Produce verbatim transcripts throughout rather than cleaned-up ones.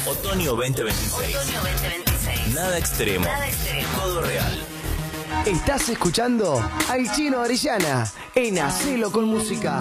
Otoño veinte veintiséis. Otoño veinte veintiséis. Nada extremo. Nada extremo. Todo real. Estás escuchando al Chino Orellana en Hacelo con Música.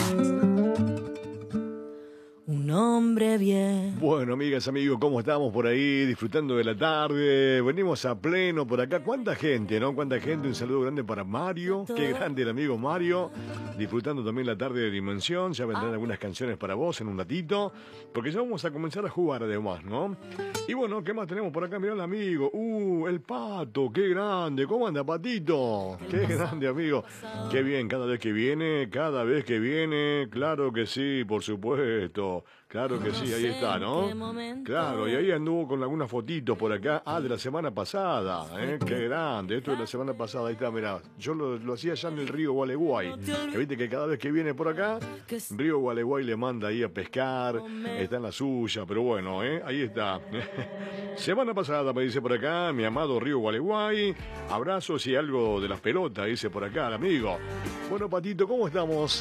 Un hombre bien. Bueno, amigas, amigos, ¿cómo estamos por ahí? Disfrutando de la tarde. Venimos a pleno por acá. ¿Cuánta gente, no? ¿Cuánta gente? Un saludo grande para Mario. Qué grande el amigo Mario. Disfrutando también la tarde de Dimensión. Ya vendrán algunas canciones para vos en un ratito. Porque ya vamos a comenzar a jugar además, ¿no? Y bueno, ¿qué más tenemos por acá? Mirá el amigo. Uh, el Pato. Qué grande. ¿Cómo anda, Patito? Qué grande, amigo. Qué bien, cada vez que viene, cada vez que viene. Claro que sí, por supuesto. Claro que sí, ahí está, ¿no? Claro, y ahí anduvo con algunas fotitos por acá. Ah, de la semana pasada, ¿eh? Qué grande, esto de la semana pasada. Ahí está, mirá. Yo lo, lo hacía allá en el río Gualeguay. Que viste que cada vez que viene por acá, río Gualeguay le manda ahí a pescar. Está en la suya, pero bueno, ¿eh? Ahí está. Semana pasada, me dice por acá, mi amado río Gualeguay. Abrazos y algo de las pelotas, dice por acá el amigo. Bueno, Patito, ¿cómo estamos?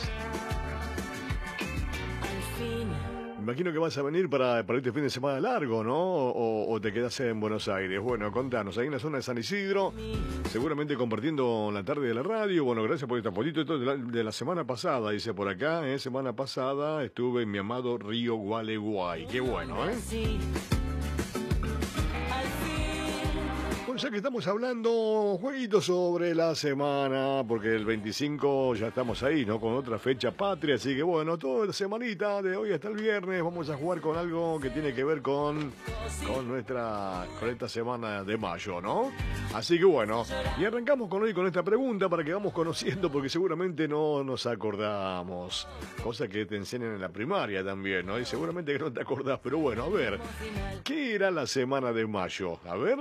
Me imagino que vas a venir para, para este fin de semana largo, ¿no? O, o te quedás en Buenos Aires. Bueno, contanos, ahí en la zona de San Isidro, seguramente compartiendo la tarde de la radio. Bueno, gracias por esta fotito. Esto de la, de la semana pasada, dice por acá, ¿eh? Semana pasada estuve en mi amado río Gualeguay. Qué bueno, ¿eh? Bueno, ya que estamos hablando, jueguitos sobre la semana, porque el veinticinco ya estamos ahí, ¿no? Con otra fecha patria, así que bueno, toda la semanita, de hoy hasta el viernes, vamos a jugar con algo que tiene que ver con, con nuestra, con esta semana de mayo, ¿no? Así que bueno, y arrancamos con hoy con esta pregunta para que vamos conociendo, porque seguramente no nos acordamos, cosa que te enseñan en la primaria también, ¿no? Y seguramente que no te acordás, pero bueno, a ver, ¿qué era la semana de mayo? A ver...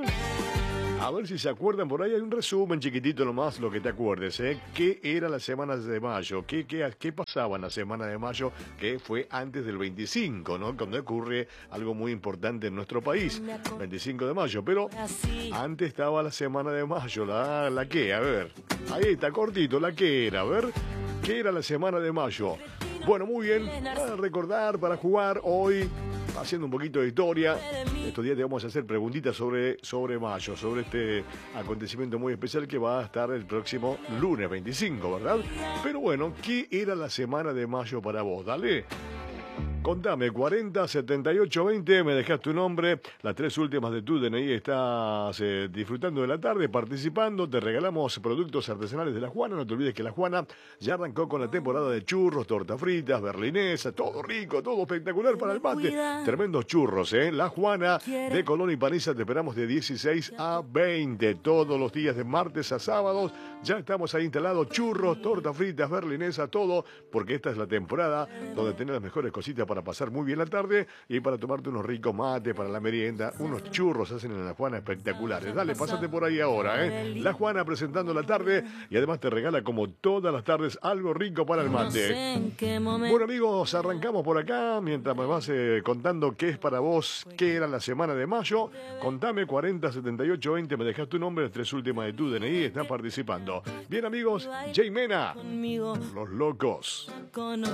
A ver si se acuerdan, por ahí hay un resumen chiquitito nomás, lo que te acuerdes, ¿eh? ¿Qué era la semana de mayo? ¿Qué, qué, ¿Qué pasaba en la semana de mayo? Que fue antes del veinticinco, ¿no? Cuando ocurre algo muy importante en nuestro país, veinticinco de mayo. Pero antes estaba la semana de mayo, ¿la, la qué? A ver, ahí está, cortito, ¿la qué era? A ver, ¿qué era la semana de mayo? Bueno, muy bien, para recordar, para jugar hoy... Haciendo un poquito de historia, estos días te vamos a hacer preguntitas sobre, sobre mayo, sobre este acontecimiento muy especial que va a estar el próximo lunes veinticinco, ¿verdad? Pero bueno, ¿qué era la semana de mayo para vos? Dale. Contame, cuarenta, setenta y ocho, veinte, me dejas tu nombre, las tres últimas de tu D N I, estás eh, disfrutando de la tarde, participando, te regalamos productos artesanales de La Juana, no te olvides que La Juana ya arrancó con la temporada de churros, tortas fritas, berlinesa, todo rico, todo espectacular para el mate, tremendos churros, ¿eh? La Juana de Colón y Paniza, te esperamos de dieciséis a veinte, todos los días de martes a sábados, ya estamos ahí instalados, churros, tortas fritas, berlinesa, todo, porque esta es la temporada donde tenés las mejores cositas para para pasar muy bien la tarde y para tomarte unos ricos mates para la merienda, unos churros hacen en La Juana espectaculares. Dale, pásate por ahí ahora, ¿eh? La Juana presentando la tarde y además te regala como todas las tardes algo rico para el mate. Bueno, amigos, arrancamos por acá mientras me vas eh, contando qué es para vos, qué era la semana de mayo. Contame, cuarenta, setenta y ocho, veinte, me dejas tu nombre, las tres últimas de tu D N I, estás participando. Bien, amigos, Jay Mena, Los Locos.